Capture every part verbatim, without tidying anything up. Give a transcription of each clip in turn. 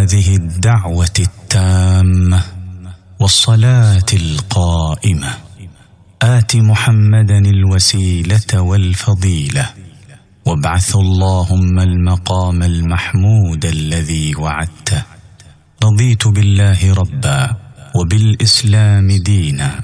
هذه الدعوة التامة والصلاة القائمة آت محمدا الوسيلة والفضيلة وابعث اللهم المقام المحمود الذي وعدته. رضيت بالله ربا وبالإسلام دينا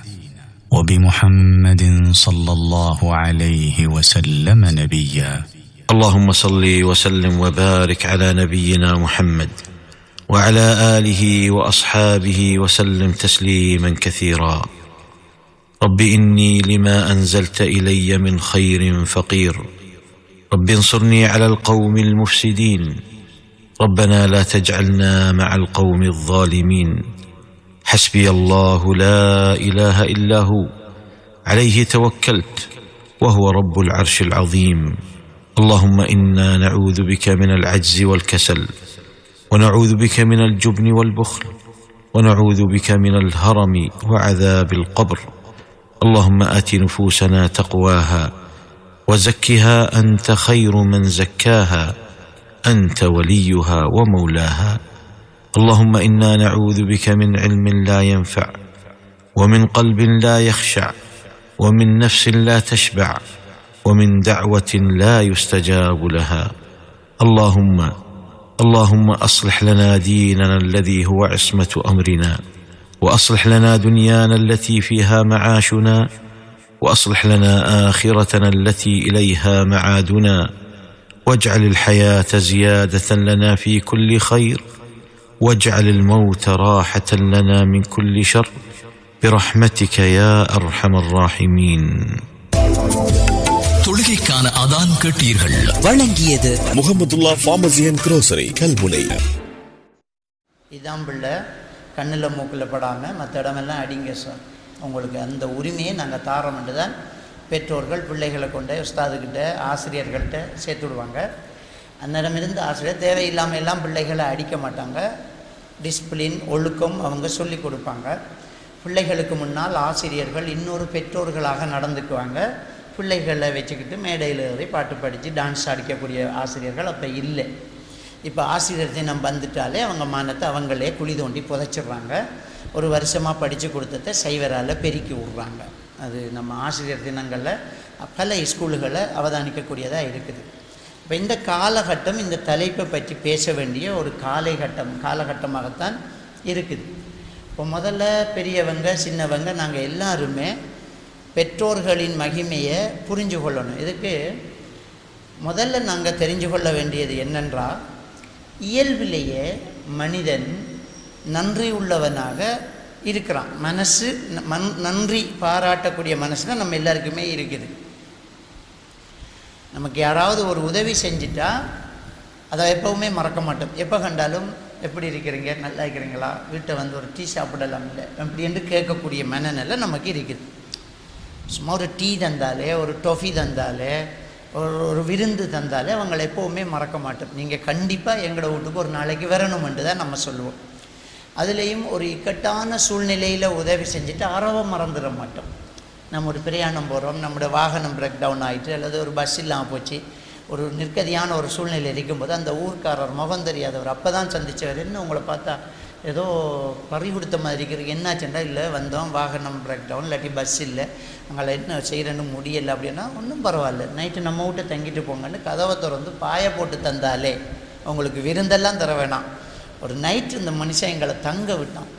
وبمحمد صلى الله عليه وسلم نبيا. اللهم صل وسلم وبارك على نبينا محمد وعلى آله وأصحابه وسلم تسليما كثيرا. رب إني لما أنزلت إلي من خير فقير، رب انصرني على القوم المفسدين، ربنا لا تجعلنا مع القوم الظالمين. حسبي الله لا إله إلا هو عليه توكلت وهو رب العرش العظيم. اللهم إنا نعوذ بك من العجز والكسل، ونعوذ بك من الجبن والبخل، ونعوذ بك من الهرم وعذاب القبر. اللهم آت نفوسنا تقواها وزكها أنت خير من زكاها، أنت وليها ومولاها. اللهم إنا نعوذ بك من علم لا ينفع، ومن قلب لا يخشع، ومن نفس لا تشبع، ومن دعوة لا يستجاب لها. اللهم اللهم أصلح لنا ديننا الذي هو عصمة أمرنا، وأصلح لنا دنيانا التي فيها معاشنا، وأصلح لنا آخرتنا التي إليها معادنا، واجعل الحياة زيادة لنا في كل خير، واجعل الموت راحة لنا من كل شر، برحمتك يا أرحم الراحمين. தொழுகைக்கான அதான் கேட்டீர்கள். வழங்கியது Mahmudullah pharmacy and grocery Kalmunai. இதான் பிள்ளை கண்ணில் மூக்கில் படாமல் மற்ற இடமெல்லாம் அடிங்க சார், உங்களுக்கு அந்த உரிமையை நாங்கள் தாரோம்னு தான் பெற்றோர்கள் பிள்ளைகளை கொண்டு உஸ்தாதுக்கிட்ட ஆசிரியர்கள்ட்ட சேர்த்து விடுவாங்க. அந்நேரமிருந்து ஆசிரியர் தேவையில்லாமல் எல்லாம் பிள்ளைகளை அடிக்க மாட்டாங்க. டிசிப்ளின் ஒழுக்கம் அவங்க சொல்லி கொடுப்பாங்க. பிள்ளைகளுக்கு முன்னால் ஆசிரியர்கள் இன்னொரு பெற்றோர்களாக நடந்துக்குவாங்க. பிள்ளைகளை வச்சுக்கிட்டு மேடையில் ஏறி பாட்டு படித்து டான்ஸ் அடிக்கக்கூடிய ஆசிரியர்கள் அப்போ இல்லை. இப்போ ஆசிரியர் தினம் வந்துட்டாலே அவங்க மானத்தை அவங்களே குழி தோண்டி புதைச்சிடுறாங்க. ஒரு வருஷமாக படித்து கொடுத்ததை சைவரால் பெருக்கி விட்றாங்க. அது நம்ம ஆசிரியர் தினங்களில் பல ஸ்கூல்களை அவதானிக்கக்கூடியதாக இருக்குது. இப்போ இந்த காலகட்டம் இந்த தலைப்பை பற்றி பேச வேண்டிய ஒரு காலகட்டம் காலகட்டமாகத்தான் இருக்குது. இப்போ முதல்ல பெரியவங்க சின்னவங்க நாங்கள் எல்லாருமே பெற்றோர்களின் மகிமையை புரிஞ்சு கொள்ளணும். இதுக்கு முதல்ல நாங்கள் தெரிஞ்சு கொள்ள வேண்டியது என்னென்றால், இயல்பிலேயே மனிதன் நன்றி உள்ளவனாக இருக்கிறான். மனசு மண் நன்றி பாராட்டக்கூடிய மனசுனா நம்ம எல்லாருக்குமே இருக்குது. நமக்கு யாராவது ஒரு உதவி செஞ்சிட்டா அதை எப்போவுமே மறக்க மாட்டோம். எப்போ கண்டாலும் எப்படி இருக்கிறீங்க, நல்லா இருக்கிறீங்களா, வீட்டை வந்து ஒரு டீ சாப்பிடலாம் இல்லை அப்படி என்று கேட்கக்கூடிய மனநிலை நமக்கு இருக்குது. சும்மா ஒரு டீ தந்தாலே, ஒரு டொஃபி தந்தாலே, ஒரு ஒரு விருந்து தந்தாலே அவங்களை எப்போவுமே மறக்க மாட்டோம். நீங்கள் கண்டிப்பாக எங்களோட வீட்டுக்கு ஒரு நாளைக்கு வரணுமென்று தான் நம்ம சொல்லுவோம். அதுலேயும் ஒரு இக்கட்டான சூழ்நிலையில் உதவி செஞ்சுட்டு அறவை மறந்துட மாட்டோம். நம்ம ஒரு பிரயாணம் போகிறோம், நம்மளோட வாகனம் பிரேக் டவுன் ஆகிட்டு அல்லது ஒரு பஸ் இல்லாமல் போச்சு, ஒரு நிற்கதியான ஒரு சூழ்நிலை இருக்கும்போது அந்த ஊர்க்காரர் முகம் தெரியாதவர் அப்போ தான் சந்தித்தவர், என்ன உங்களை பார்த்தா ஏதோ பறி கொடுத்த மாதிரி இருக்கிறது, என்னாச்சுண்டா, இல்லை வந்தோம் வாகனம் பிரேக் டவுன் இல்லாட்டி பஸ் இல்லை, அங்கே என்ன செய்கிறேன்னு முடியலை அப்படின்னா, ஒன்றும் பரவாயில்ல நைட்டு நம்ம வீட்டை தங்கிட்டு போங்கன்னு கதவை திறந்து பாய போட்டு தந்தாலே உங்களுக்கு விருந்தெல்லாம் தர வேணாம், ஒரு நைட்டு இந்த மனுஷன் எங்களை தங்க விட்டான்,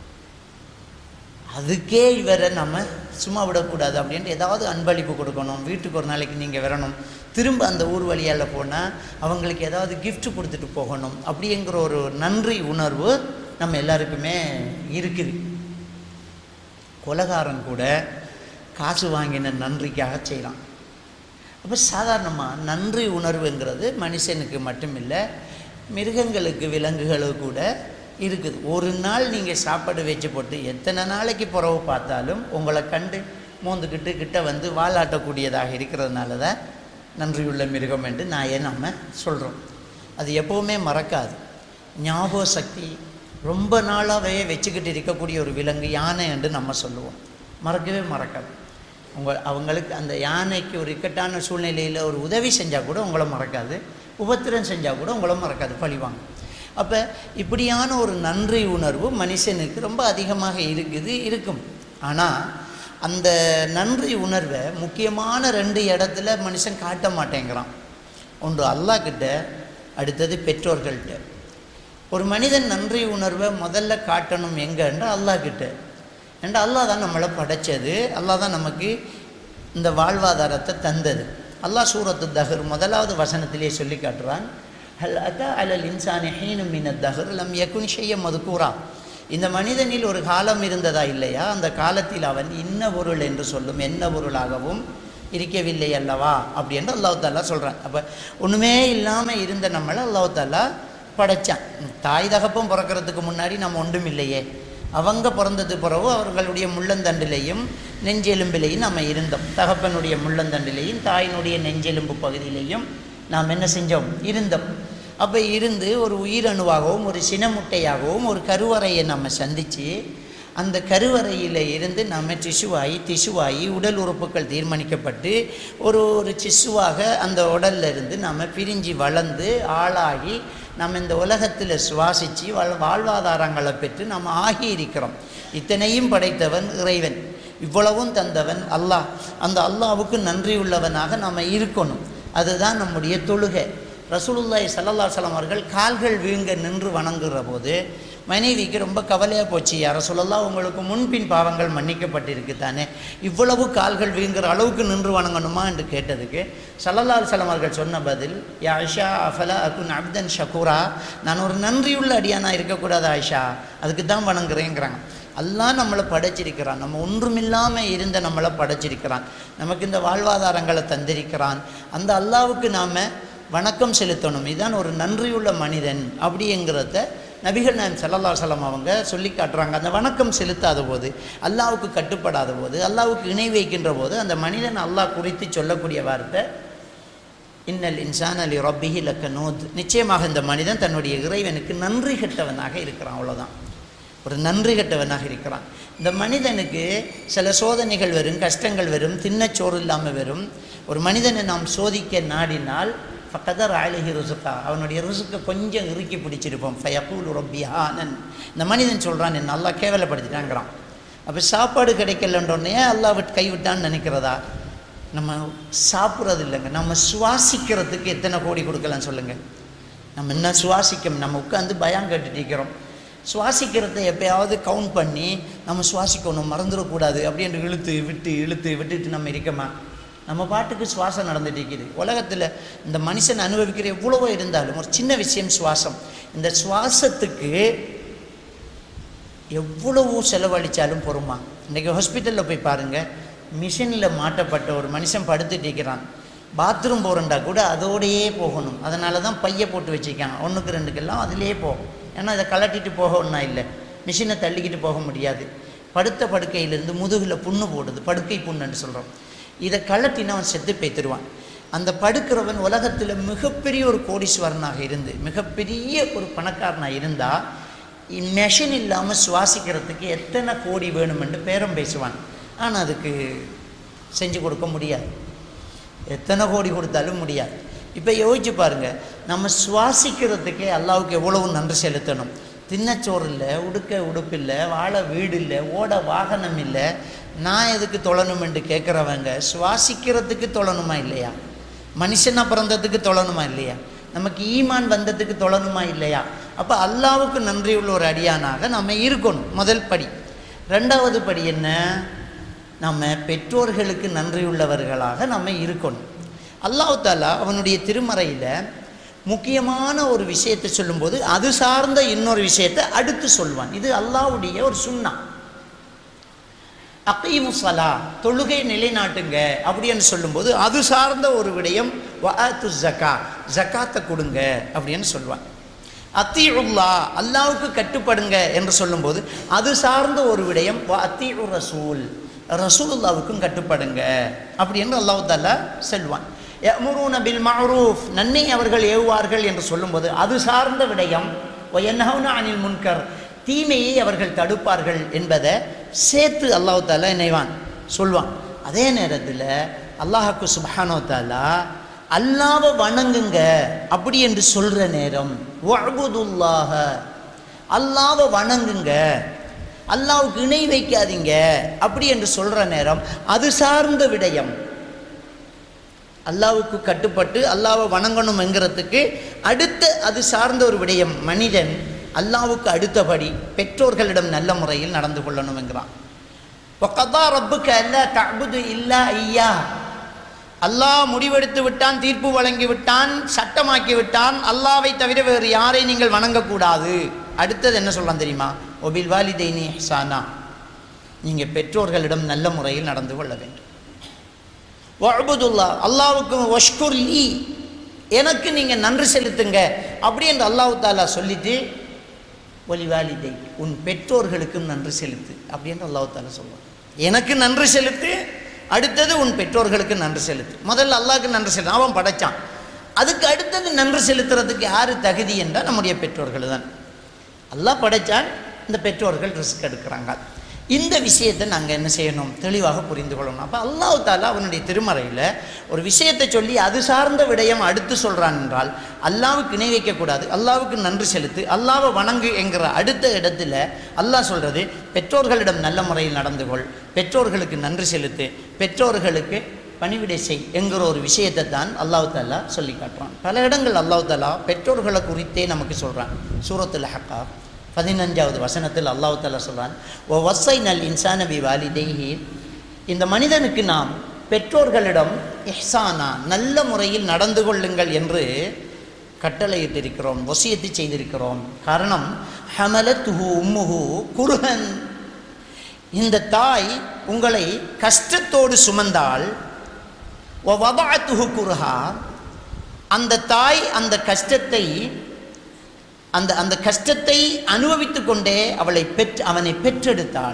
அதுக்கே இவரை நம்ம சும்மா விடக்கூடாது அப்படின்ட்டு ஏதாவது அன்பளிப்பு கொடுக்கணும், வீட்டுக்கு ஒரு நாளைக்கு நீங்கள் வரணும், திரும்ப அந்த ஊர் வழியால் போனால் அவங்களுக்கு ஏதாவது கிஃப்ட் கொடுத்துட்டு போகணும் அப்படிங்கிற ஒரு நன்றி உணர்வு நம்ம எல்லாருக்குமே இருக்குது. கொலைகாரன் கூட காசு வாங்கின நன்றிக்காக செய்யலாம். அப்போ சாதாரணமாக நன்றி உணர்வுங்கிறது மனுஷனுக்கு மட்டும் இல்லை, மிருகங்களுக்கு விலங்குகளுக்கு கூட இருக்குது. ஒரு நாள் நீங்கள் சாப்பாடு வச்சு போட்டு எத்தனை நாளைக்கு புறவு பார்த்தாலும் உங்களை கண்டு மோந்துக்கிட்டு கிட்ட வந்து வாலாட்டக்கூடியதாக இருக்கிறதுனால தான் நன்றியுள்ள மிருகம் என்று நான் ஏன் நம்ம சொல்கிறோம். அது எப்போவுமே மறக்காது. ஞாபக சக்தி ரொம்ப நாளாகவே வச்சுக்கிட்டு இருக்கக்கூடிய ஒரு விலங்கு யானை என்று நம்ம சொல்லுவோம். மறக்கவே மறக்காது. உங்கள் அவங்களுக்கு அந்த யானைக்கு ஒரு இக்கட்டான சூழ்நிலையில் ஒரு உதவி செஞ்சால் கூட உங்களை மறக்காது, உபத்திரம் செஞ்சால் கூட உங்களை மறக்காது, பழிவாங்க. அப்போ இப்படியான ஒரு நன்றி உணர்வு மனுஷனுக்கு ரொம்ப அதிகமாக இருக்குது இருக்கும். ஆனால் அந்த நன்றி உணர்வை முக்கியமான ரெண்டு இடத்துல மனுஷன் காட்ட மாட்டேங்கிறான். ஒன்று அல்லாஹ் கிட்ட, அடுத்தது பெற்றோர்கள்ட்ட. ஒரு மனிதன் நன்றி உணர்வை முதல்ல காட்டணும் எங்கன்ற அல்லாஹ் கிட்ட. ஏன்னா அல்லாஹ் தான் நம்மளை படைச்சது, அல்லாஹ் தான் நமக்கு இந்த வாழ்வாதாரத்தை தந்தது. அல்லாஹ் சூரத்து தஹர் முதலாவது வசனத்திலே சொல்லி காட்டுறான், ஹல் அதா அலல் இன்சானி ஹீனும் மின தஹர் லம் யகுன் ஷையம் மதுக்கூரா. இந்த மனிதனில் ஒரு காலம் இருந்ததா இல்லையா, அந்த காலத்தில் அவன் இன்ன பொருள் என்று சொல்லும் என்ன பொருளாகவும் இருக்கவில்லை அல்லவா அப்படி என்று அல்லாஹ் தாலா சொல்கிறான். அப்போ ஒன்றுமே இல்லாமல் இருந்த நம்மளை அல்லாஹ் தாலா படைச்சான். தாய் தகப்பம் பிறக்கிறதுக்கு முன்னாடி நம்ம ஒன்றும் இல்லையே, அவங்க பிறந்தது பிறகு அவர்களுடைய முள்ளந்தண்டிலையும் நெஞ்செலும்பிலையும் நம்ம இருந்தோம். தகப்பனுடைய முள்ளந்தண்டிலையும் தாயினுடைய நெஞ்செலும்பு பகுதியிலையும் நாம் என்ன செஞ்சோம், இருந்தோம். அப்போ இருந்து ஒரு உயிரணுவாகவும் ஒரு சினமுட்டையாகவும் ஒரு கருவறையை நம்ம சந்தித்து, அந்த கருவறையில் இருந்து நம்ம திசுவாகி திசுவாகி உடல் உறுப்புகள் தீர்மானிக்கப்பட்டு ஒரு ஒரு சிசுவாக அந்த உடலில் இருந்து நம்ம பிரிஞ்சு வளர்ந்து ஆளாகி நம்ம இந்த உலகத்தில் சுவாசித்து வாழ் வாழ்வாதாரங்களை பெற்று நம்ம ஆகி இருக்கிறோம். இத்தனையும் படைத்தவன் இறைவன், இவ்வளவும் தந்தவன் அல்லாஹ். அந்த அல்லாஹ்வுக்கு நன்றி உள்ளவனாக நம்ம இருக்கணும். அதுதான் நம்முடைய தொழுகை. ரசூலுல்லாஹி ஸல்லல்லாஹு அலைஹி வஸல்லம் அவர்கள் கால்கள் வீங்க நின்று வணங்குகிற போது மனைவிக்கு ரொம்ப கவலையாக போச்சு. யா ரசூலல்லாஹ், உங்களுக்கு முன்பின் பாவங்கள் மன்னிக்கப்பட்டிருக்கு தானே, இவ்வளவு கால்கள் வீங்குற அளவுக்கு நின்று வணங்கணுமா என்று கேட்டதுக்கு ஸல்லல்லாஹு அலைஹி வஸல்லம் அவர்கள் சொன்ன பதில், யா ஆயிஷா அஃபலா அகுன் அப்தன் ஷக்கூரா, நான் ஒரு நன்றியுள்ள அடியானா இருக்கக்கூடாது ஆயிஷா, அதுக்கு தான் வணங்குறேங்கிறாங்க. அல்லாஹ் நம்மளை படைச்சிருக்கிறான், நம்ம ஒன்றுமில்லாமல் இருந்த நம்மளை படைச்சிருக்கிறான், நமக்கு இந்த வாழ்வாதாரங்களை தந்திருக்கிறான். அந்த அல்லாஹ்வுக்கு நாம் வணக்கம் செலுத்தணும். இதுதான் ஒரு நன்றியுள்ள மனிதன் அப்படிங்கிறத நபிகள் நாயகம் ஸல்லல்லாஹு அலைஹி வஸல்லம் அவங்க சொல்லி காட்டுறாங்க. அந்த வணக்கம் செலுத்தாத போது, அல்லாஹ்வுக்கு கட்டுப்படாத போது, அல்லாஹ்வுக்கு இணை வைக்கின்ற போது அந்த மனிதன் அல்லாஹ் குறித்து சொல்லக்கூடிய வார்த்தை இன்னல் இன்சான லி ரப்பிஹி லகனூத், நிச்சயமாக இந்த மனிதன் தன்னுடைய இறைவனுக்கு நன்றி கெட்டவனாக இருக்கிறான். அவ்வளோதான், ஒரு நன்றி கெட்டவனாக இருக்கிறான். இந்த மனிதனுக்கு சில சோதனைகள் வரும், கஷ்டங்கள் வரும், தின்னச்சோறு இல்லாமல் வரும். ஒரு மனிதனை நாம் சோதிக்க நாடினால் ஃபகதர் அலைஹி ருஸுகா, அவனுடைய ருஸுக்கை கொஞ்சம் இறுக்கி பிடிச்சிருப்போம். ஃபயகூலு ரப்பி ஹானன், இந்த மனிதன் சொல்கிறான் என்ன அல்லாஹ் கேவலப்படுத்திட்டாங்கிறான். அப்போ சாப்பாடு கிடைக்கலன்றோடனே அல்லாஹ் விட்டு கைவிட்டான்னு நினைக்கிறதா? நம்ம சாப்பிட்றது இல்லைங்க, நம்ம சுவாசிக்கிறதுக்கு எத்தனை கோடி கொடுக்கலாம் சொல்லுங்கள். நம்ம என்ன சுவாசிக்க, நம்ம உட்காந்து பயம் கேட்டுட்டு இருக்கிறோம். சுவாசிக்கிறத எப்பயாவது கவுண்ட் பண்ணி நம்ம சுவாசிக்கணும், மறந்துடக்கூடாது அப்படின்னு இழுத்து விட்டு இழுத்து விட்டுட்டு நம்ம இருக்கமா? நம்ம பாட்டுக்கு சுவாசம் நடந்துட்டு இருக்குது. உலகத்தில் இந்த மனுஷன் அனுபவிக்கிற எவ்வளவோ இருந்தாலும் ஒரு சின்ன விஷயம் சுவாசம். இந்த சுவாசத்துக்கு எவ்வளவோ செலவழித்தாலும் பொறுமா. இன்றைக்கி ஹாஸ்பிட்டலில் போய் பாருங்கள், மிஷினில் மாட்டப்பட்ட ஒரு மனுஷன் படுத்துட்டு இருக்கிறான். பாத்ரூம் போகிறண்டா கூட அதோடையே போகணும். அதனால தான் பையை போட்டு வச்சுருக்காங்க, ஒன்றுக்கு ரெண்டுக்கெல்லாம் அதிலே போகும். ஏன்னா இதை கலட்டிட்டு போக ஒன்றா இல்லை, மிஷினை தள்ளிக்கிட்டு போக முடியாது. படுத்த படுக்கையிலேருந்து முதுகில் புண்ணு போடுது, படுக்கை புண்ணுன்னு சொல்கிறோம். இதை கலட்டினா அவன் செத்து பேத்துருவான். அந்த படுக்கிறவன் உலகத்தில் மிகப்பெரிய ஒரு கோடீஸ்வரனாக இருந்து மிகப்பெரிய ஒரு பணக்காரனாக இருந்தால் மெஷின் இல்லாமல் சுவாசிக்கிறதுக்கு எத்தனை கோடி வேணுமென்று பேரம் பேசுவான். ஆனால் அதுக்கு செஞ்சு கொடுக்க முடியாது, எத்தனை கோடி கொடுத்தாலும் முடியாது. இப்போ யோசிச்சு பாருங்கள், நம்ம சுவாசிக்கிறதுக்கே அல்லாஹ்வுக்கு எவ்வளவு நன்றி செலுத்தணும். தின்னச்சோறு இல்லை, உடுக்க உடுப்பு இல்லை, வாழ வீடு இல்லை, ஓட வாகனம் இல்லை, நான் எதுக்கு தொழணும் என்று கேட்குறவங்க சுவாசிக்கிறதுக்கு தொழணுமா இல்லையா? மனுஷனாக பிறந்ததுக்கு தொழணுமா இல்லையா? நமக்கு ஈமான் வந்ததுக்கு தொழணுமா இல்லையா? அப்போ அல்லாஹ்வுக்கு நன்றி உள்ள ஒரு அடியானாக நம்ம இருக்கணும், முதல் படி. ரெண்டாவது படி என்ன? நம்ம பெற்றோர்களுக்கு நன்றியுள்ளவர்களாக நம்ம இருக்கணும். அல்லாஹ் தஆலா அவனுடைய திருமறையில் முக்கியமான ஒரு விஷயத்தை சொல்லும்போது அது சார்ந்த இன்னொரு விஷயத்தை அடுத்து சொல்வான். இது அல்லாஹ்வுடைய ஒரு சுன்னா. அகீமு ஸலா, தொழுகை நிலைநாட்டுங்க அப்படின்னு சொல்லும்போது அது சார்ந்த ஒரு விடயம் வஆத்து ஸக்கா, ஸகாத்தை கொடுங்க அப்படின்னு சொல்லுவான். அத்தீஉல்லா, அல்லாஹ்வுக்கு கட்டுப்படுங்க என்று சொல்லும்போது அது சார்ந்த ஒரு விடயம் வ அத்தீஉ ரசூல், ரசூலுல்லாஹ்வுக்கும் கட்டுப்படுங்க அப்படின்னு அல்லாஹ் தஆலா சொல்வான். யஅமுரூன பில் மஅரூஃப், நன்மை அவர்கள் ஏவுவார்கள் என்று சொல்லும்போது அது சார்ந்த விடயம் வ யன்ஹவுன அனில் முன்கர், தீமையை அவர்கள் தடுப்பார்கள் என்பதை சேர்த்து அல்லாஹ் தஆலா நினைவான் சொல்வான். அதே நேரத்தில் அல்லாஹ்க்கு சுப்ஹானஹு வ தஆலா அல்லாஹ்வை வணங்குங்க அப்படி என்று சொல்ற நேரம் வஅபுதுல்லாஹ, அல்லாஹ்வை வணங்குங்க, அல்லாஹ்வுக்கு இணை வைக்காதீங்க அப்படி என்று சொல்ற நேரம் அது சார்ந்த விடயம். அல்லாஹ்வுக்கு கட்டுப்பட்டு அல்லாஹ்வை வணங்கணும் என்கிறதுக்கு அடுத்த அது சார்ந்த ஒரு விடயம். மனிதன் அல்லாஹ்வுக்கு அடுத்தபடி பெற்றோர்களிடம் நல்ல முறையில் நடந்து கொள்ளணும் என்கிறான். வகதா ரப்புக அல்லா தஅபுது இல்லா இய்யா, அல்லாஹ் முடிவெடுத்து விட்டான், தீர்ப்பு வழங்கி விட்டான், சட்டமாக்கி விட்டான், அல்லாஹ்வை தவிர வேறு யாரை நீங்கள் வணங்கக்கூடாது. அடுத்தது என்ன சொல்றான் தெரியுமா? ஒபில் வாலிதைனி இஹ்சானா, நீங்கள் பெற்றோர்களிடம் நல்ல முறையில் நடந்து கொள்ள வேண்டும். வஅபுதுல்லா, அல்லாஹ்வுக்கு வஷ்குர் லீ, எனக்கு நீங்கள் நன்றி செலுத்துங்க அப்படி என்று அல்லாஹ் தஆலா சொல்லிட்டு ஒலி வாலிதை, உன் பெற்றோர்களுக்கும் நன்றி செலுத்து அப்படி என்று அல்லாஹ் தஆலா சொல்லுவான். எனக்கு நன்றி செலுத்து, அடுத்தது உன் பெற்றோர்களுக்கு நன்றி செலுத்து. முதல்ல அல்லாஹ்க்கு நன்றி செலுத்து, அவன் படைச்சான். அதுக்கு அடுத்தது நன்றி செலுத்துறதுக்கு யார் தகுதி என்றால் நம்முடைய பெற்றோர்கள் தான். அல்லாஹ் படைச்சான், இந்த பெற்றோர்கள் ரிஸ்க் எடுக்கிறாங்க. இந்த விஷயத்தை நாங்கள் என்ன செய்யணும்? தெளிவாக புரிந்து கொள்ளணும். அப்போ அல்லாஹ் தஆலா அவனுடைய திருமறையில் ஒரு விஷயத்தை சொல்லி அது சார்ந்த விடயம் அடுத்து சொல்கிறான் என்றால் அல்லாஹ்வுக்கு இணை வைக்கக்கூடாது, அல்லாஹ்வுக்கு நன்றி செலுத்து, அல்லாஹ்வை வணங்கு என்கிற அடுத்த இடத்துல அல்லாஹ் சொல்கிறது பெற்றோர்களிடம் நல்ல முறையில் நடந்து கொள், பெற்றோர்களுக்கு நன்றி செலுத்து, பெற்றோர்களுக்கு பணிவிடை செய் என்கிற ஒரு விஷயத்தை தான் அல்லாஹ் தஆலா சொல்லி காட்டுறான். பல இடங்கள் அல்லாஹ் தஆலா பெற்றோர்களை குறித்தே நமக்கு சொல்கிறான். சூரத்துல் அஹ்காஃப் பதினஞ்சாவது வசனத்தில் அல்லாஹ் தஆலா சொல்றான், ஓ வஸ்ஸைனல் இன்சான பி வாலிதைஹி, இந்த மனிதனுக்கு நாம் பெற்றோர்களிடம் இஹ்சானா நல்ல முறையில் நடந்து கொள்ளுங்கள் என்று கட்டளையிட்டிருக்கிறோம், வசியத்து செய்திருக்கிறோம். காரணம் ஹமலத்துஹு உம்முஹு குர்ஹன், இந்த தாய் உங்களை கஷ்டத்தோடு சுமந்தாள். வ வதஅத்துஹு குர்ஹா, அந்த தாய் அந்த கஷ்டத்தை அந்த அந்த கஷ்டத்தை அனுபவித்து கொண்டே அவளை பெற்று அவனை பெற்றெடுத்தாள்.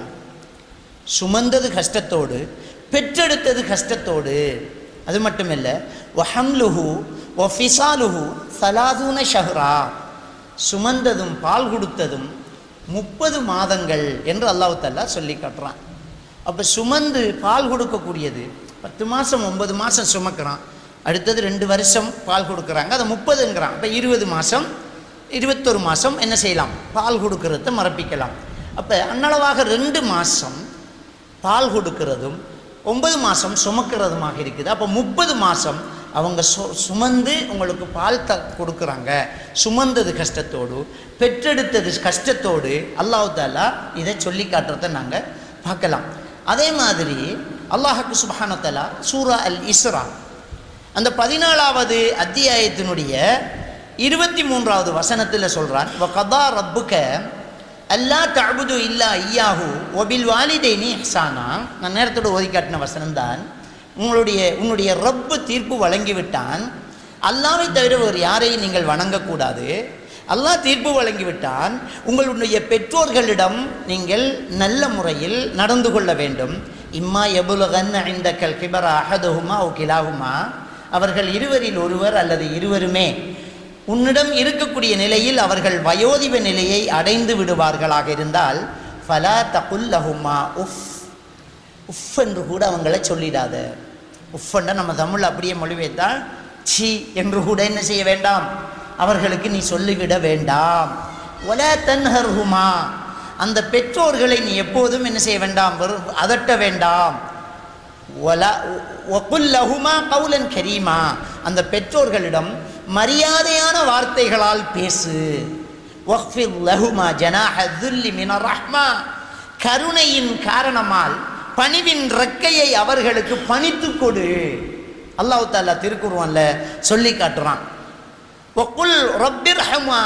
சுமந்தது கஷ்டத்தோடு, பெற்றெடுத்தது கஷ்டத்தோடு. அது மட்டுமல்ல, வஹம்லுஹு வஃபிசாலுஹு ஸலாஸூன ஷஹ்ரா, சுமந்ததும் பால் கொடுத்ததும் முப்பது மாதங்கள் என்று அல்லாஹ் தஆலா சொல்லி காட்டுறான். அப்போ சுமந்து பால் கொடுக்கக்கூடியது பத்து மாதம் ஒன்பது மாதம் சுமக்கிறான், அடுத்தது ரெண்டு வருஷம் பால் கொடுக்குறாங்க, அதை முப்பதுங்கிறான். இப்போ இருபது மாதம் இருபத்தொரு மாதம் என்ன செய்யலாம்? பால் கொடுக்கறத மறப்பிக்கலாம். அப்போ அன்னளவாக ரெண்டு மாதம் பால் கொடுக்கறதும் ஒன்பது மாதம் சுமக்கிறதுமாக இருக்குது. அப்போ முப்பது மாதம் அவங்க சு சுமந்து உங்களுக்கு பால் த கொடுக்குறாங்க. சுமந்தது கஷ்டத்தோடு, பெற்றெடுத்தது கஷ்டத்தோடு அல்லாஹ் தஆலா இதை சொல்லி காட்டுறதை நாங்கள் பார்க்கலாம். அதே மாதிரி அல்லாஹ்க்கு சுப்ஹானஹு வ தஆலா சூரா அல் இஸ்ரா அந்த பதினாலாவது அத்தியாயத்தினுடைய இருபத்தி மூன்றாவது வசனத்தில் சொல்கிறான், வகதா ரப்புக அல்லா தஅபுது இல்லா இய்யாஹு வபில் வாலிதைனி இஹ்சானா. நான் நேரத்தோடு ஓதி காட்டின வசனம்தான். உங்களுடைய உன்னுடைய ரப்பு தீர்ப்பு வழங்கிவிட்டான், அல்லாஹ்வை தவிர வேறு யாரையும் நீங்கள் வணங்கக்கூடாது. அல்லாஹ் தீர்ப்பு வழங்கிவிட்டான், உங்களுடைய பெற்றோர்களிடம் நீங்கள் நல்ல முறையில் நடந்து கொள்ள வேண்டும். இம்மா யபுலுகன்ன இந்தக்கல் கிபர அஹதுஹுமா ஓ கிலாஹுமா, அவர்கள் இருவரில் ஒருவர் அல்லது இருவருமே உன்னிடம் இருக்கக்கூடிய நிலையில் அவர்கள் வயோதிப நிலையை அடைந்து விடுவார்களாக இருந்தால் ஃபலா தகுல் லஹுமா உஃப், உஃப் என்று கூட அவங்களை சொல்லிடாத. உஃப்ன்னா நம்ம தமிழ் அப்படியே மொழிபெயர்த்தால் சி என்று கூட என்ன செய்ய வேண்டாம், அவர்களுக்கு நீ சொல்லிவிட வேண்டாம். வலா தன்ஹர்ஹுமா, அந்த பெற்றோர்களை நீ எப்போதும் என்ன செய்ய வேண்டாம், அதட்ட வேண்டாம். வலா வகுல் லஹுமா கௌலன் கரீமா, அந்த பெற்றோர்களிடம் மரியாதையான வார்த்தைகளால் பேசு. வக்ஃபிர் லஹுமா ஜனாஹ துல்லி மினர் ரஹ்மா, கருணையின் காரணமால் பணிவின் ரெக்கையை அவர்களுக்கு பணித்து கொடு. அல்லாஹ் தஆலா திருக்குர்ஆன்ல சொல்லி காட்டுறான். வகுல் ரப்பிர்ஹுமா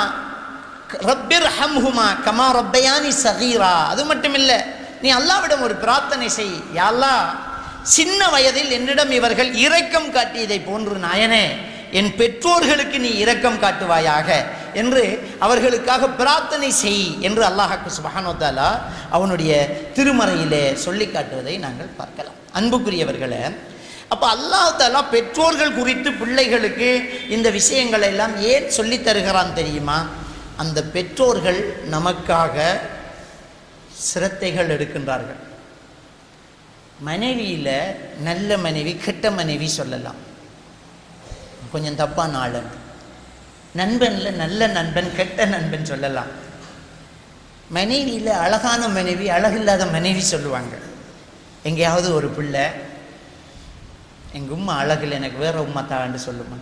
ரப்பிர்ஹம்ஹுமா கமா ரப்பயானி ஸகீரா. அது மட்டும் இல்லை, நீ அல்லாஹ்விடம் ஒரு பிரார்த்தனை செய், யா அல்லாஹ் சின்ன வயதில் என்னிடம் இவர்கள் இரக்கம் காட்டியதை போன்று நாயனே என் பெற்றோர்களுக்கு நீ இரக்கம் காட்டுவாயாக என்று அவர்களுக்காக பிரார்த்தனை செய் என்று அல்லாஹ்க்கு சுப்ஹானஹு வ தஆலா அவனுடைய திருமறையிலே சொல்லி காட்டுவதை நாங்கள் பார்க்கலாம். அன்புக்குரியவர்களே, அப்போ அல்லாஹ் தஆலா பெற்றோர்கள் குறித்து பிள்ளைகளுக்கு இந்த விஷயங்களை எல்லாம் ஏன் சொல்லி தருகிறான் தெரியுமா? அந்த பெற்றோர்கள் நமக்காக சிரத்தைகள் எடுக்கின்றார்கள். மனைவியில் நல்ல மனைவி கெட்ட மனைவி சொல்லலாம். கொஞ்சம் தப்பான ஆள். நண்பனில் நல்ல நண்பன் கெட்ட நண்பன் சொல்லலாம். மனைவியில் அழகான மனைவி அழகில்லாத மனைவி சொல்லுவாங்க. எங்கேயாவது ஒரு பிள்ளை எங்கள் உம்மா அழகில் எனக்கு வேற உம்மா தான்னு சொல்லுமா.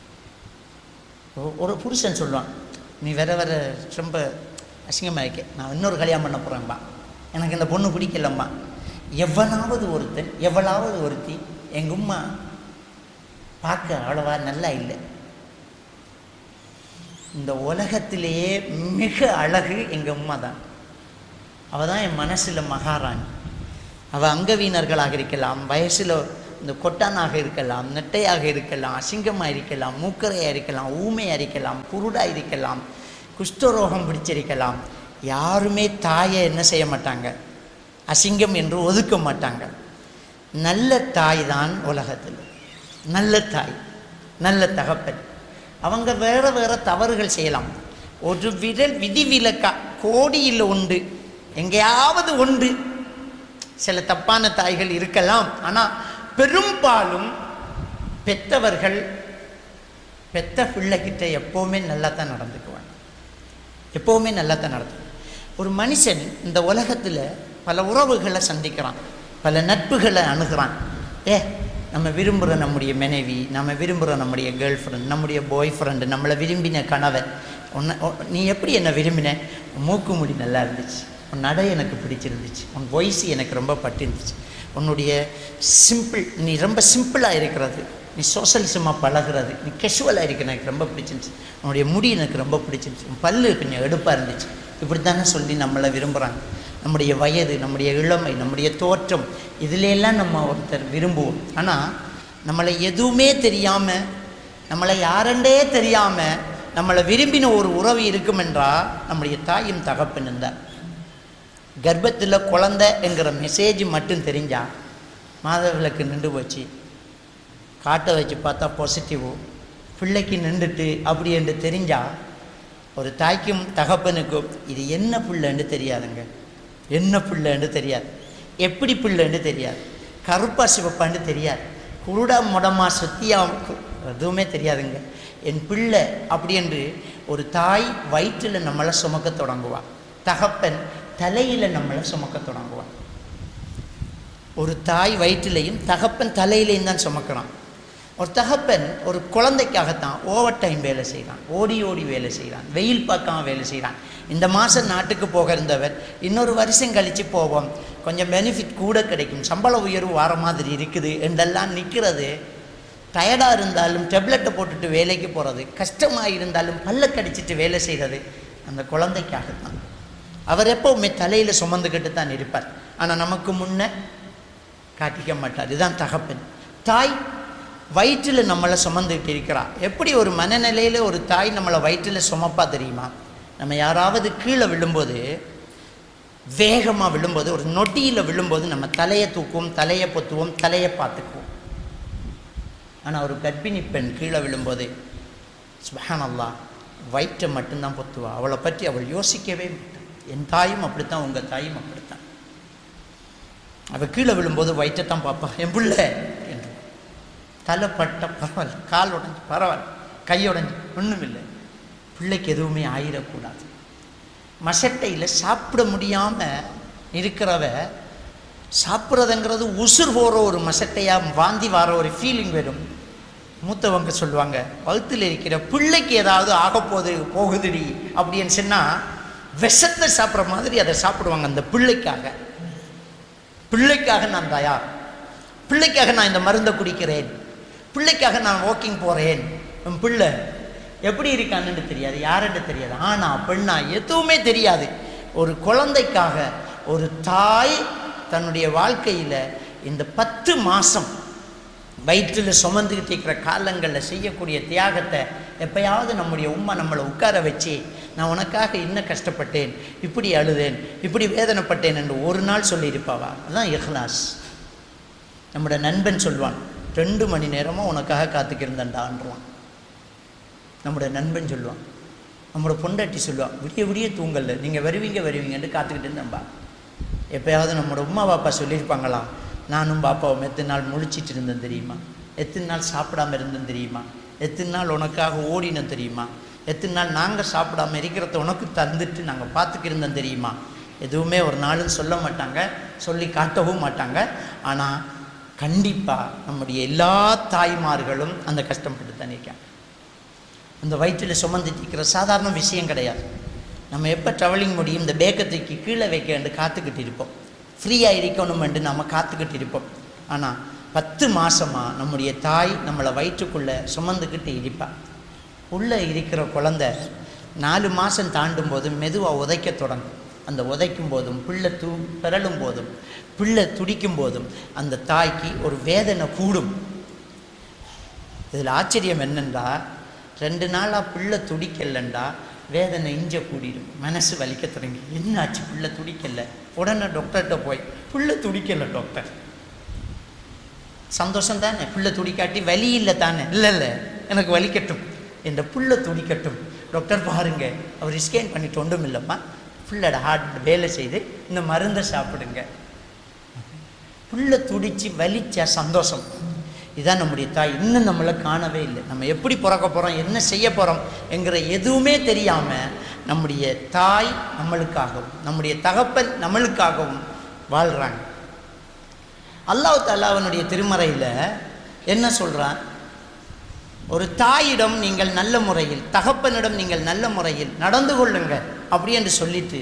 ஒரு புருஷன் சொல்லுவான், நீ வேற வேற ரொம்ப அசிங்கமாக இருக்க, நான் இன்னொரு கல்யாணம் பண்ண போகிறேன்பா, எனக்கு இந்த பொண்ணு பிடிக்கலம்மா. எவ்வளவாவது ஒருத்தன் எவ்வளவாவது ஒருத்தி எங்கள் உம்மா பார்க்க அவ்வளவா நல்லா இல்லை. இந்த உலகத்திலேயே மிக அழகு எங்கள் உம்மா தான். அவள் தான் என் மனசில் மகாராணி. அவள் அங்கவீனர்களாக இருக்கலாம், வயசில் இந்த கொட்டானாக இருக்கலாம், நெட்டையாக இருக்கலாம், அசிங்கமாக இருக்கலாம், மூக்கரையாக இருக்கலாம், ஊமையாக இருக்கலாம், குருடாக இருக்கலாம், குஷ்டரோகம் பிடிச்சிருக்கலாம். யாருமே தாயை என்ன செய்ய மாட்டாங்க, அசிங்கம் என்று ஒதுக்க மாட்டாங்க. நல்ல தாய் தான் உலகத்தில். நல்ல தாய், நல்ல தகப்பன். அவங்க வேறு வேறு தவறுகள் செய்யலாம். ஒரு விரல் விதிவிலக்கா கோடியில் உண்டு, எங்கேயாவது உண்டு சில தப்பான தாய்கள் இருக்கலாம். ஆனால் பெரும்பாலும் பெற்றவர்கள் பெத்த பிள்ளைகிட்ட எப்போவுமே நல்லா தான் நடந்துக்குவாங்க. எப்போவுமே நல்லா தான் நடந்து. ஒரு மனுஷன் இந்த உலகத்தில் பல உறவுகளை சந்திக்கிறான், பல நட்புகளை அணுகிறான். ஏ நம்ம விரும்புகிற நம்முடைய மனைவி, நம்ம விரும்புகிற நம்முடைய கேர்ள் ஃப்ரெண்ட், நம்முடைய பாய் ஃப்ரெண்டு, நம்மளை விரும்பின கணவன். உன்னை நீ எப்படி என்னை விரும்பின? மூக்கு முடி நல்லா இருந்துச்சு, உன் நடை எனக்கு பிடிச்சிருந்துச்சு, உன் வாய்ஸ் எனக்கு ரொம்ப பட்டிருந்துச்சு, உன்னுடைய சிம்பிள், நீ ரொம்ப சிம்பிளாக இருக்கிறது, நீ சோஷலிசமாக பழகிறது, நீ கேஷுவலாக இருக்க எனக்கு ரொம்ப பிடிச்சிருந்துச்சு, உன்னுடைய முடி எனக்கு ரொம்ப பிடிச்சிருந்துச்சு, உன் பல்லு கொஞ்சம் எடுப்பாக இருந்துச்சு. இப்படி தானே சொல்லி நம்மளை விரும்புகிறாங்க. நம்முடைய வயது, நம்முடைய இளமை, நம்முடைய தோற்றம், இதிலெல்லாம் நம்ம ஒருத்தர் விரும்புவோம். ஆனால் நம்மளை எதுவுமே தெரியாமல், நம்மளை யாரெண்டே தெரியாமல் நம்மளை விரும்பின ஒரு உறவு இருக்குமென்றால் நம்முடைய தாயும் தகப்பன் இருந்தார். கர்ப்பத்தில் குழந்தை என்கிற மெசேஜ் மட்டும் தெரிஞ்சால் மாதவிலக்கு நின்று போச்சு, காட்டை வச்சு பார்த்தா பாசிட்டிவோ, பிள்ளைக்கு நின்றுட்டு அப்படி என்று தெரிஞ்சால் ஒரு தாய்க்கும் தகப்பனுக்கும் இது என்ன பிள்ளைன்னு தெரியாதுங்க. என்ன பிள்ளைன்னு தெரியாது, எப்படி பிள்ளைன்னு தெரியாது, கருப்பா சிவப்பான்னு தெரியாது, குருடா முடமா சுத்தியா எதுவுமே தெரியாதுங்க. என் பிள்ளை அப்படி என்று ஒரு தாய் வயிற்றில் நம்மளை சுமக்க தொடங்குவாள், தகப்பன் தலையில் நம்மளை சுமக்க தொடங்குவான். ஒரு தாய் வயிற்றிலையும் தகப்பன் தலையிலையும் தான் சுமக்கிறான். ஒரு தகப்பன் ஒரு குழந்தைக்காகத்தான் ஓவர் டைம் வேலை செய்கிறான், ஓடி ஓடி வேலை செய்கிறான், வெயில் பார்க்காம வேலை செய்கிறான். இந்த மாதம் நாட்டுக்கு போக இருந்தவர் இன்னொரு வருஷம் கழித்து போவோம், கொஞ்சம் பெனிஃபிட் கூட கிடைக்கும், சம்பள உயர்வு வர மாதிரி இருக்குது என்றெல்லாம் நிற்கிறது. டயர்டாக இருந்தாலும் டெப்லெட்டை போட்டுட்டு வேலைக்கு போகிறது, கஷ்டமாக இருந்தாலும் பல்ல கடிச்சிட்டு வேலை செய்கிறது அந்த குழந்தைக்காகத்தான். அவர் எப்போவுமே தலையில் சுமந்துக்கிட்டு தான் இருப்பார். ஆனால் நமக்கு முன்னே காட்டிக்க மாட்டார். இதுதான் தகப்பன். தாய் வயிற்றில் நம்மளை சுமந்துக்கிட்டு இருக்கிறார். எப்படி ஒரு மனநிலையில் ஒரு தாய் நம்மளை வயிற்றில் சுமப்பா தெரியுமா? நம்ம யாராவது கீழே விழும்போது, வேகமாக விழும்போது, ஒரு நொட்டியில் விழும்போது நம்ம தலையை தூக்குவோம், தலையை பொத்துவோம், தலையை பார்த்துக்குவோம். ஆனால் ஒரு கர்ப்பிணி பெண் கீழே விழும்போது சுப்ஹானல்லாஹ் வயிற்றை மட்டும்தான் பொத்துவா. அவளை பற்றி அவள் யோசிக்கவே மாட்டாள். என் தாயும் அப்படித்தான், உங்கள் தாயும் அப்படித்தான். அவள் கீழே விழும்போது வயிற்றைத்தான் பார்ப்பா, என் பிள்ளை என்று. தலை பட்ட பரவாயில்ல, கால் உடஞ்சி பரவாயில்ல, கை உடஞ்சி ஒன்றும் இல்லை, பிள்ளைக்கு எதுவுமே ஆயிடக்கூடாது. மசட்டையில் சாப்பிட முடியாமல் இருக்கிறவ சாப்பிட்றதுங்கிறது உசுர் போகிற ஒரு மசட்டையாக வாந்தி வர ஒரு ஃபீலிங் வரும். மூத்தவங்க சொல்லுவாங்க, வகுத்தில் இருக்கிற பிள்ளைக்கு ஏதாவது ஆகப்போது போகுதுடி அப்படின்னு சொன்னால் விஷத்தை சாப்பிட்ற மாதிரி அதை சாப்பிடுவாங்க. அந்த பிள்ளைக்காக, பிள்ளைக்காக நான் தயார், பிள்ளைக்காக நான் இந்த மருந்தை குடிக்கிறேன், பிள்ளைக்காக நான் வாக்கிங் போகிறேன். என் பிள்ளை எப்படி இருக்கான்னு தெரியாது, யாருன்னு தெரியாது, ஆனால் பெண்ணா எதுவுமே தெரியாது. ஒரு குழந்தைக்காக ஒரு தாய் தன்னுடைய வாழ்க்கையில் இந்த பத்து மாதம் வயிற்றில் சுமந்துக்கிட்டு இருக்கிற காலங்களில் செய்யக்கூடிய தியாகத்தை எப்பயாவது நம்முடைய உம்மா நம்மளை உட்கார வச்சு, நான் உனக்காக இன்னும் கஷ்டப்பட்டேன், இப்படி அழுதேன், இப்படி வேதனைப்பட்டேன் என்று ஒரு நாள் சொல்லியிருப்பாவா? அதுதான் இஹ்லாஸ். நம்முடைய நண்பன் சொல்வான், ரெண்டு மணி நேரமாக உனக்காக காத்துக்கிருந்தேன்டான்றான். நம்முடைய நண்பன் சொல்லுவான். நம்மளோட பொண்டாட்டி சொல்லுவான், விடிய விடிய தூங்கல, நீங்கள் வருவீங்க வருவீங்கன்னு காத்துக்கிட்டு இருந்தேன்பா. எப்போயாவது நம்மளோட உமா பாப்பா சொல்லியிருப்பாங்களா, நானும் பாப்பாவும் எத்தனை நாள் முழிச்சிட்டு இருந்தேன் தெரியுமா, எத்தனை நாள் சாப்பிடாமல் இருந்தேன் தெரியுமா, எத்தனை நாள் உனக்காக ஓடினோம் தெரியுமா? எத்தனை நாள் நாங்கள் சாப்பிடாம இருக்கிறத உனக்கு தந்துட்டு நாங்கள் பார்த்துக்கிருந்தோம் தெரியுமா? எதுவுமே ஒரு நாளும் சொல்ல மாட்டாங்க, சொல்லி காட்டவும் மாட்டாங்க. ஆனால் கண்டிப்பாக நம்முடைய எல்லா தாய்மார்களும் அந்த கஷ்டப்பட்டு தான் இருக்காங்க. அந்த வயிற்றில் சுமந்துட்டு இருக்கிற சாதாரண விஷயம் கிடையாது. நம்ம எப்போ ட்ராவலிங் முடியும் இந்த பேக்கத்துக்கு கீழே வைக்க வேண்டு காத்துக்கிட்டு இருப்போம், ஃப்ரீயாக இருக்கணும் என்று நம்ம காத்துக்கிட்டு இருப்போம். ஆனால் பத்து மாதமாக நம்முடைய தாய் நம்மளை வயிற்றுக்குள்ளே சுமந்துக்கிட்டு இருப்பாள். உள்ளே இருக்கிற குழந்தை நாலு மாதம் தாண்டும் போதும் மெதுவாக உதைக்க தொடங்கும். அந்த உதைக்கும் போதும் பிள்ளை தூ பிறலும் போதும் பிள்ளை துடிக்கும் போதும் அந்த தாய்க்கு ஒரு வேதனை கூடும். இதில் ஆச்சரியம் என்னென்றா, ரெண்டு நாளாக பிள்ளை துடிக்கலண்டா வேதனை இஞ்ச கூடிடும், மனசு வலிக்க தொடங்கி. என்னாச்சு பிள்ளை துடிக்கல? உடனே டாக்டர்கிட்ட போய் பிள்ளை துடிக்கலை டாக்டர். சந்தோஷம் தானே, பிள்ளை துடிக்காட்டி வலி இல்லை தானே? இல்லை இல்லை எனக்கு வலிக்கட்டும், என்ற பிள்ளை துடிக்கட்டும். டாக்டர் பாருங்க, அவர் ஸ்கேன் பண்ணிட்டு ஒன்றும் இல்லைம்மா, பிள்ளோட ஹார்ட் வேலை செய்து இந்த மருந்தை சாப்பிடுங்க. பிள்ளை துடிச்சு வலிச்சா சந்தோஷம். இதான் நம்முடைய தாய். இன்னும் நம்மளை காணவே இல்லை. நம்ம எப்படி பிறக்க போகிறோம், என்ன செய்ய போகிறோம் என்கிற எதுவுமே தெரியாமல் நம்முடைய தாய் நம்மளுக்காகவும் நம்முடைய தகப்பன் நம்மளுக்காகவும் வாழ்கிறாங்க. அல்லாஹ் தஆலா அவனுடைய திருமறையில் என்ன சொல்கிறான்? ஒரு தாயிடம் நீங்கள் நல்ல முறையில், தகப்பனிடம் நீங்கள் நல்ல முறையில் நடந்து கொள்ளுங்க அப்படி என்று சொல்லிட்டு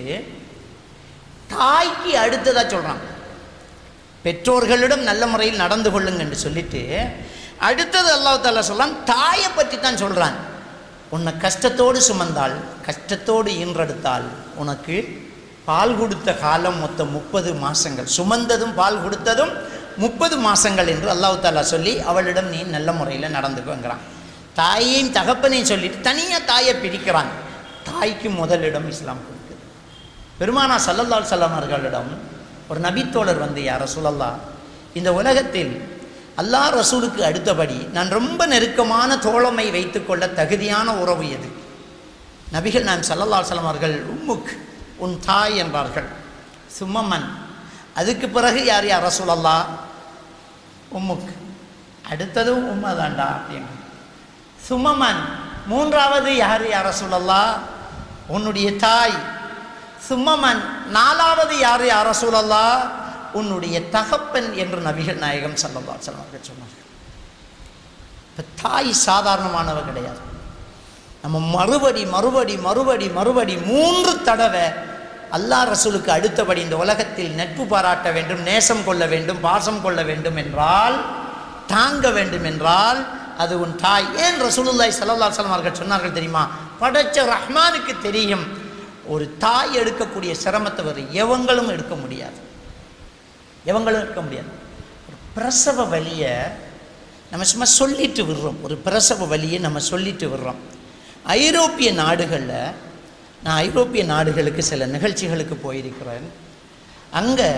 தாய்க்கு அடுத்ததாக சொல்கிறான். பெற்றோர்களிடம் நல்ல முறையில் நடந்து கொள்ளுங்க என்று சொல்லிட்டு அடுத்தது அல்லாஹ் தஆலா சொல்றான், தாயை பற்றி தான் சொல்கிறான். உன்னை கஷ்டத்தோடு சுமந்தால், கஷ்டத்தோடு ஈன்றெடுத்தால், உனக்கு பால் கொடுத்த காலம் மொத்தம் முப்பது மாதங்கள், சுமந்ததும் பால் கொடுத்ததும் முப்பது மாதங்கள் என்று அல்லாஹ் தஆலா சொல்லி அவளிடம் நீ நல்ல முறையில் நடந்துக்குங்கிறான். தாயையும் தகப்பனையும் சொல்லிட்டு தனியாக தாயை பிரிக்கிறான். தாய்க்கு முதலிடம் இஸ்லாம் கொடுக்குது. பெருமானா ஸல்லல்லாஹு அலைஹி வஸல்லம் அவர்களிடம் ஒரு நபித்தோழர் வந்து, யா ரசூலல்லாஹ், இந்த உலகத்தில் அல்லாஹ் ரசூலுக்கு அடுத்தபடி நான் ரொம்ப நெருக்கமான தோழமை வைத்துக்கொள்ள தகுதியான உறவு எது? நபிகள் நான் ஸல்லல்லாஹு அலைஹி வஸல்லம் அவர்கள் உம்முக், உன் தாய் என்றார்கள். சும்மமன், அதுக்கு பிறகு யார் யா ரசூலல்லாஹ்? உம்முக், அடுத்ததும் உம்மா தாண்டா அப்படின்னு. சும்மமன், மூன்றாவது யார் யா ரசூலல்லாஹ்? உன்னுடைய தாய். சும்மமன், நாலாவது யார் யா ரசூலல்லாஹ்? உன்னுடைய தகப்பன் என்று நபிகள் நாயகம் ஸல்லல்லாஹு அலைஹி வஸல்லம் அவர்கள் சொன்னார்கள். இப்போ தாய் சாதாரணமானவ கிடையாது. நம்ம மறுபடி மறுபடி மறுபடி மறுபடி மூன்று தடவை அல்லாஹ் ரசூலுக்கு அடுத்தபடி இந்த உலகத்தில் நட்பு பாராட்ட வேண்டும், நேசம் கொள்ள வேண்டும், பாசம் கொள்ள வேண்டும் என்றால், தாங்க வேண்டும் என்றால் அது உன் தாய். ஏன் ரசூலுல்லாஹி ஸல்லல்லாஹு அலைஹி வஸல்லம் அவர்கள் சொன்னார்கள் தெரியுமா? படைச்ச ரஹ்மானுக்கு தெரியும் ஒரு தாய் எடுக்கக்கூடிய சிரமத்தை வரை எவங்களும் எடுக்க முடியாது, எவங்களும் இருக்க முடியாது. ஒரு பிரசவ வலியை நம்ம சும்மா சொல்லிட்டு விடுறோம், ஒரு பிரசவ வலியை நம்ம சொல்லிட்டு விடுறோம். ஐரோப்பிய நாடுகளில், நான் ஐரோப்பிய நாடுகளுக்கு சில நிகழ்ச்சிகளுக்கு போயிருக்கிறேன். அங்கே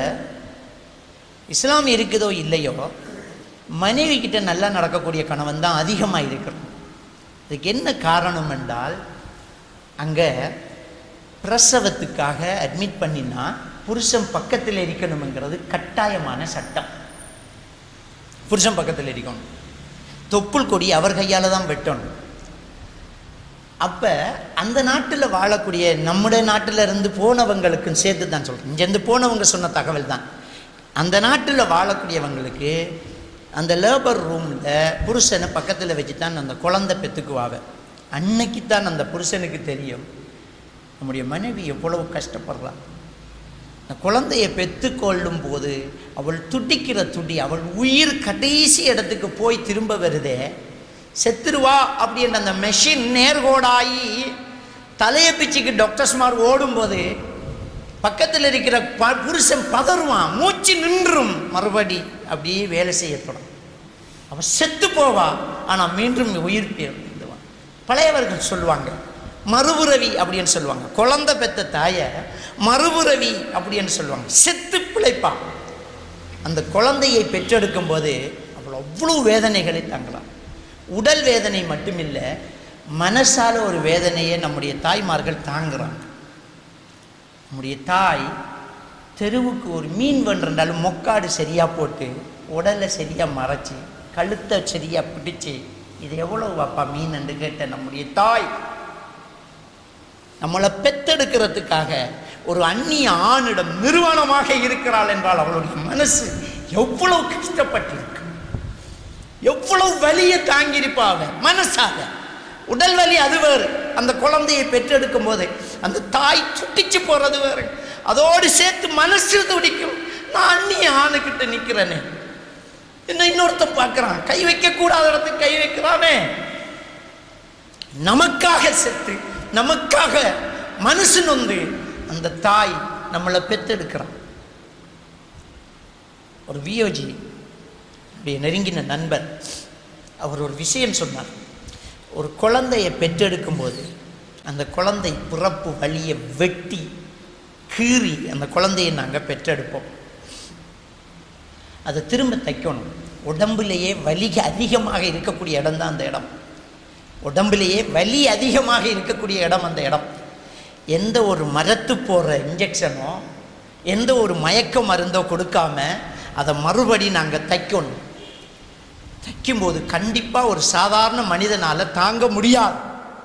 இஸ்லாம் இருக்குதோ இல்லையோ, மனைவி கிட்ட நல்லா நடக்கக்கூடிய கணவன் தான் அதிகமாக இருக்கிறோம். அதுக்கு என்ன காரணம் என்றால், அங்கே பிரசவத்துக்காக அட்மிட் பண்ணினா புருஷன் பக்கத்தில் இருக்கணுங்கிறது கட்டாயமான சட்டம். புருஷன் பக்கத்தில் இருக்கணும், தொப்புள் கொடி அவர் கையால் தான் வெட்டணும். அப்போ அந்த நாட்டில் வாழக்கூடிய நம்முடைய நாட்டில் இருந்து போனவங்களுக்கும் சேர்த்து தான் சொல்கிறேன், இங்கேருந்து போனவங்க சொன்ன தகவல் தான். அந்த நாட்டில் வாழக்கூடியவங்களுக்கு அந்த லேபர் ரூமில் புருஷனை பக்கத்தில் வச்சு தான் அந்த குழந்தை பெற்றுக்குவாங்க. அன்னைக்கு தான் அந்த புருஷனுக்கு தெரியும் நம்முடைய மனைவி எவ்வளவு கஷ்டப்படுறான். அந்த குழந்தையை பெற்றுக்கொள்ளும் போது அவள் துடிக்கிற துடி, அவள் உயிர் கடைசி இடத்துக்கு போய் திரும்ப வருதே, செத்துருவா அப்படின்ற அந்த மெஷின் நேர்கோடாகி தலையை பிச்சுக்கு டாக்டர்ஸ்மார் ஓடும்போது பக்கத்தில் இருக்கிற ப புருஷன் பதறுவான், மூச்சு நின்றும், மறுபடி அப்படியே வேலை செய்ய தொடங்கும். அவள் செத்து போவா, ஆனால் மீண்டும் உயிர் பெறுவான். பழையவர்கள் சொல்லுவாங்க மறுபுறவி அப்படின்னு சொல்லுவாங்க. குழந்தை பெற்ற தாயை மறுபுறவி அப்படின்னு சொல்லுவாங்க. செத்து பிழைப்பான். அந்த குழந்தையை பெற்றெடுக்கும் போது அவள் அவ்வளோ வேதனைகளை தாங்கலாம். உடல் வேதனை மட்டுமில்லை, மனசால ஒரு வேதனையை நம்முடைய தாய்மார்கள் தாங்குறாங்க. நம்முடைய தாய் தெருவுக்கு ஒரு மீன் வென்றாலும் மொக்காடு சரியாக போட்டு, உடலை சரியாக மறைச்சி, கழுத்தை சரியாக பிடிச்சி இது எவ்வளவு அப்பா மீன் என்று கேட்ட நம்முடைய தாய் நம்மளை பெத்தெடுக்கிறதுக்காக ஒரு அந்நிய ஆணிடம் நிறுவனமாக இருக்கிறாள் என்றால் அவளுடைய மனசு எவ்வளவு கஷ்டப்பட்டிருக்கு, எவ்வளவு வலியை தாங்கியிருப்பாங்க மனசாக. உடல் வலி அது வேறு, அந்த குழந்தையை பெற்றெடுக்கும் போது அந்த தாய் சுட்டிச்சு போறது வேறு, அதோடு சேர்த்து மனசு துடிக்கும். நான் அந்நிய ஆணுகிட்ட நிற்கிறேனே, என்ன இன்னொருத்தன் பார்க்கிறான், கை வைக்க கூடாத இடத்துக்கு கை வைக்கிறானே. நமக்காக செத்து நமக்காக மனசு நொந்து அந்த தாய் நம்மளை பெற்றெடுக்கிறான். ஒரு வியோஜி நெருங்கின நண்பர் அவர் ஒரு விஷயம் சொன்னார். ஒரு குழந்தையை பெற்றெடுக்கும் போது அந்த குழந்தை பிறப்பு வலியை வெட்டி கீறி அந்த குழந்தையை நாங்கள் பெற்றெடுப்போம். அதை திரும்ப தைக்கணும். உடம்புலேயே வலி அதிகமாக இருக்கக்கூடிய இடம் தான் அந்த இடம். உடம்புலேயே வலி அதிகமாக இருக்கக்கூடிய இடம் அந்த இடம். எந்த ஒரு மரத்து போடுற இன்ஜெக்ஷனோ எந்த ஒரு மயக்க மருந்தோ கொடுக்காம அதை மறுபடி நாங்கள் தைக்கணும். தைக்கும்போது கண்டிப்பாக ஒரு சாதாரண மனிதனால் தாங்க முடியாது.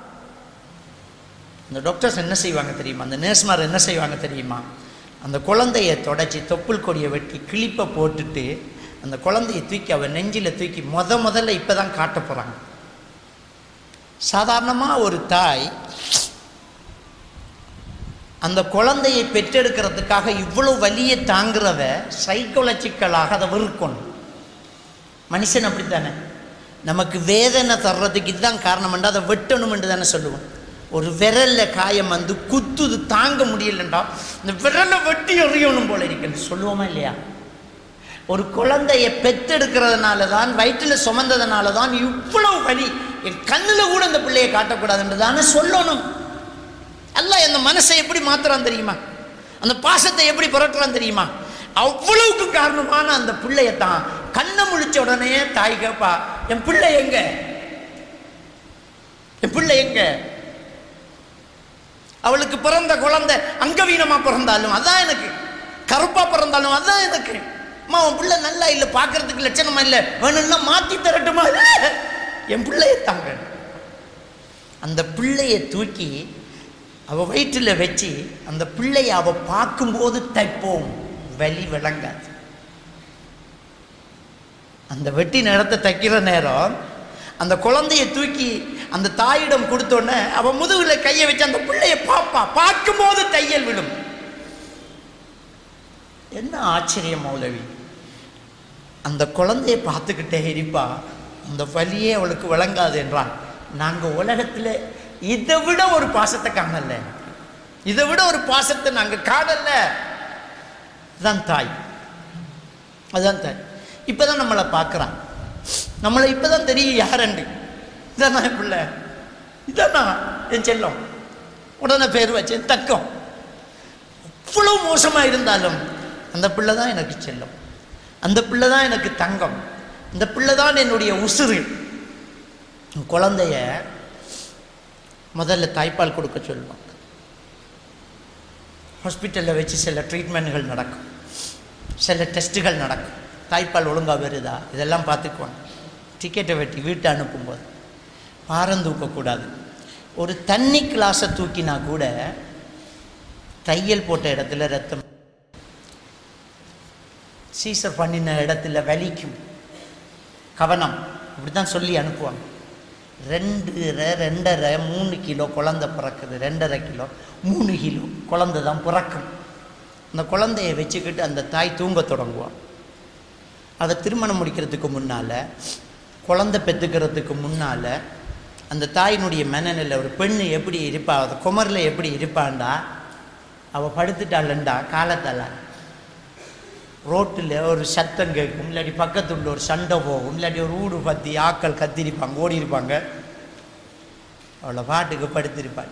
அந்த டாக்டர்ஸ் என்ன செய்வாங்க தெரியுமா, அந்த நர்ஸ்மார் என்ன செய்வாங்க தெரியுமா, அந்த குழந்தையை தொடச்சி தொப்புள் கொடியை வெட்டி கிளிப்பை போட்டுட்டு அந்த குழந்தையை தூக்கி அவன் நெஞ்சில் தூக்கி முத முதல்ல இப்போ தான் காட்ட போகிறாங்க. சாதாரணமாக ஒரு தாய் அந்த குழந்தையை பெற்றெடுக்கிறதுக்காக இவ்வளோ வலியை தாங்கிறவ சைக்கோலஜிக்கலாக அதை வெறுக்கணும். மனுஷன் அப்படித்தானே, நமக்கு வேதனை தர்றதுக்கு இதுதான் காரணம், அதை வெட்டணும் என்று தானே சொல்லுவோம். ஒரு விரல்ல காயம் வந்து குத்துது தாங்க முடியலண்டா இந்த விரலை வெட்டி எறியணும் போல இருக்குன்னு சொல்லுவோமா இல்லையா? ஒரு குழந்தையை பெற்றெடுக்கிறதுனால தான், வயிற்றில் சுமந்ததுனால தான் இவ்வளவு வலி, என் கண்ணில் கூட அந்த பிள்ளையை காட்டக்கூடாதுன்னு தானே சொல்லணும். அல்லாஹ் அந்த மனசை எப்படி மாத்துறான் தெரியுமா, அந்த பாசத்தை எப்படி புரட்டுறான் தெரியுமா? அவ்வளவுக்கு காரணமான அந்த பிள்ளையத்தான் கண்ணை முழிச்ச உடனே தாய் கேப்பா, என் பிள்ளை எங்க, என் பிள்ளை எங்க? அவளுக்கு பிறந்த குழந்தை அங்கவீனமா பிறந்தாலும் அதான் எனக்கு, கருப்பா பிறந்தாலும் அதான் எனக்கு. அம்மா உன் பிள்ளை நல்லா இல்லை, பார்க்கறதுக்கு லட்சணமா இல்லை, வேணும்னா மாத்தி தரட்டுமா? என் பிள்ளைய தாங்க. அந்த பிள்ளைய தூக்கி அவ வயிற்றில் வச்சு அந்த பிள்ளைய அவ பார்க்கும்போது தைப்போம், வலி விளங்காது. அந்த வெட்டி நேரத்தை தைக்கிற நேரம் அந்த குழந்தைய தூக்கி அந்த தாயிடம் கொடுத்தோன்னே அவ முதுகுல கையை வச்சு அந்த பிள்ளைய பாப்பா, பார்க்கும்போது தையல் விடும். என்ன ஆச்சரியம் மௌலவி, அந்த குழந்தைய பார்த்துக்கிட்டே இருப்பா, அந்த வலியே அவளுக்கு விளங்காது என்றால் நாங்கள் உலகத்தில் இதை விட ஒரு பாசத்தை காணல, இதை விட ஒரு பாசத்தை நாங்கள் காணல. அதுதான் தாய், அதுதான் தாய். இப்போதான் நம்மளை பார்க்குறான், நம்மளை இப்போதான் தெரியும் யாருண்டு. இதானா என் பிள்ளை, இதானா என் செல்லம், உடனே பேர் வச்சேன் தக்கம். அவ்வளோ மோசமாக இருந்தாலும் அந்த பிள்ளை தான் எனக்கு செல்லம், அந்த பிள்ளை தான் எனக்கு தங்கம், இந்த பிள்ளை தான் என்னுடைய உசுறு. குழந்தைய முதல்ல தாய்ப்பால் கொடுக்க சொல்லுவாங்க. ஹாஸ்பிட்டலில் வச்சு சில ட்ரீட்மெண்ட்கள் நடக்கும், சில டெஸ்ட்டுகள் நடக்கும். தாய்ப்பால் ஒழுங்காக வருதா இதெல்லாம் பார்த்துக்குவாங்க. டிக்கெட்டை வெட்டி வீட்டை அனுப்பும்போது பாரம் தூக்கக்கூடாது. ஒரு தண்ணி கிளாஸை தூக்கினா கூட தையல் போட்ட இடத்துல ரத்தம், சீசர் பண்ணின இடத்துல வலிக்கும், கவனம், இப்படி தான் சொல்லி அனுப்புவாங்க. ரெண்டு ரெண்டரை மூணு கிலோ குழந்தை பிறக்குது, ரெண்டரை கிலோ மூணு கிலோ குழந்தை தான் பிறக்கும். அந்த குழந்தைய வச்சுக்கிட்டு அந்த தாய் தூங்க தொடங்குவான். அதை திருமணம் முடிக்கிறதுக்கு முன்னால், குழந்தை பெற்றுக்கிறதுக்கு முன்னால் அந்த தாயினுடைய மனநிலை, ஒரு பெண்ணு எப்படி இருப்பா, அது குமரில் எப்படி இருப்பான்டா, அவள் படுத்துட்டாளண்டா காலத்தால் ரோட்டில் ஒரு சத்தம் கேட்கும், இல்லாட்டி பக்கத்துல ஒரு சண்டை போகும், இல்லாட்டி ஒரு ஊடு பற்றி ஆக்கள் கத்திருப்பாங்க, ஓடி இருப்பாங்க, அவளை பாட்டுக்கு படுத்திருப்பாள்.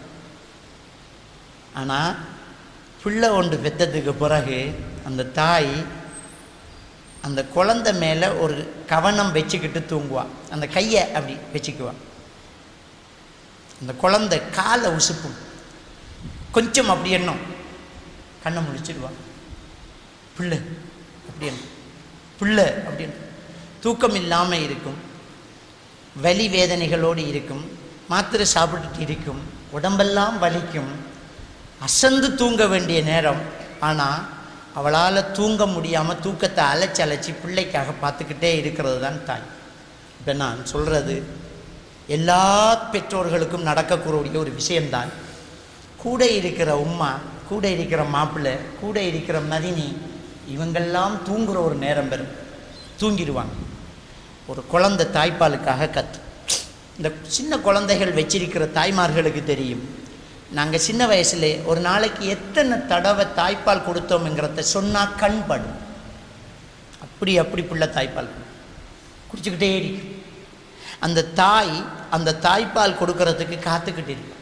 ஆனால் பிள்ளை ஒன்று பெற்றதுக்கு பிறகு அந்த தாய் அந்த குழந்தை மேலே ஒரு கவனம் வச்சுக்கிட்டு தூங்குவாள். அந்த கையை அப்படி வச்சுக்குவாள். அந்த குழந்தை காலை உசுப்பும், கொஞ்சம் அப்படி எண்ணம், கண்ணை முடிச்சிடுவாள். பிள்ளை அப்படின்னு, பிள்ளை அப்படின்னு தூக்கம் இல்லாமல் இருக்கும். வலி வேதனைகளோடு இருக்கும், மாத்திரை சாப்பிட்டுட்டு இருக்கும், உடம்பெல்லாம் வலிக்கும், அசந்து தூங்க வேண்டிய நேரம். ஆனால் அவளால் தூங்க முடியாமல் தூக்கத்தை அலைச்சி அலைச்சி பிள்ளைக்காக பார்த்துக்கிட்டே இருக்கிறது தான் தாய். இப்போ நான் சொல்கிறது எல்லா பெற்றோர்களுக்கும் நடக்கக்கூடிய ஒரு விஷயம்தான். கூட இருக்கிற உம்மா, கூட இருக்கிற மாப்பிள்ளை, கூட இருக்கிற மதினி, இவங்கெல்லாம் தூங்குகிற ஒரு நேரம் பெறும், தூங்கிடுவாங்க. ஒரு குழந்தை தாய்ப்பாலுக்காக கத்து. இந்த சின்ன குழந்தைகள் வச்சிருக்கிற தாய்மார்களுக்கு தெரியும், நாங்கள் சின்ன வயசுல ஒரு நாளைக்கு எத்தனை தடவை தாய்ப்பால் கொடுத்தோம்ங்கிறத சொன்னால் கண் படும். அப்படி அப்படி பிள்ளை தாய்ப்பால் குடிச்சுக்கிட்டே இருக்கும். அந்த தாய் அந்த தாய்ப்பால் கொடுக்கறதுக்கு காத்துக்கிட்டு இருக்கும்.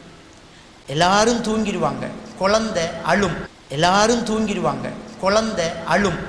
எல்லாரும் தூங்கிடுவாங்க, குழந்தை அழும். எல்லாரும் தூங்கிடுவாங்க, குழந்தை அழும்.